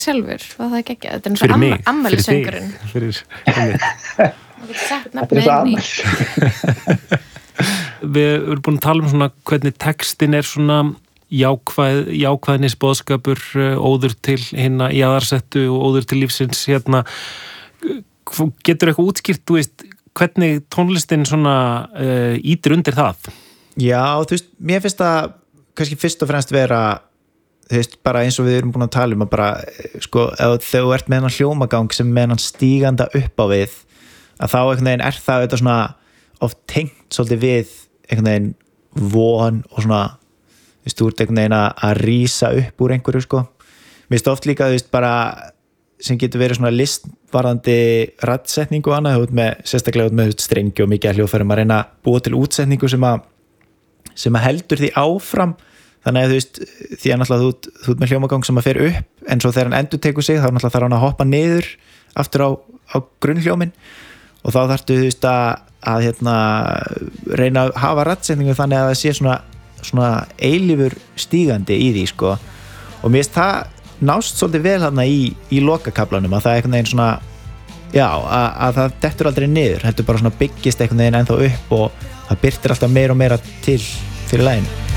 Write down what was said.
sjálfur og það ekki þetta eins og ammælisöngurinn fyrir Þetta svo ammælis Við erum búin að tala svona hvernig textin svona jákvæðnis boðskapur óður til hinna jaðarsettu og óður til lífsins getur eitthvað útskýrt hvernig tónlistin svona ýtir undir það? Já, mér finnst það kannski fyrst og fremst vera bara eins og við erum búin að tala að bara, þegar þú ert með hennan hljómagang sem með hennan stíganda upp á við að þá einhvern veginn það þetta svona oft tengt svolítið við einhvern veginn von og svona þú ert einhvern veginn að rísa upp úr einhverju mér finnst oft líka bara sem getur verið svona listvarðandi raddsetningu og annað sérstaklega með strengi og mikið að hljóðfærum að reyna að búa til útsetningu sem að heldur því áfram þannig að því að náttúrulega þú ert með hljómagang sem að fer upp en svo þegar hann endurtekur sig þá náttúrulega þarf hann að hoppa niður aftur á grunnhljómin og þá þarftu að reyna að hafa raddsetningu þannig að það sé svona eilífur stígandi í því og mér finnst það nást svolítið vel þarna í lokakaflanum að það einhvern veginn svona að það dettur aldrei niður heldur bara svona byggist einhvern veginn ennþá upp og það birtir alltaf meira og meira til fyrir laginu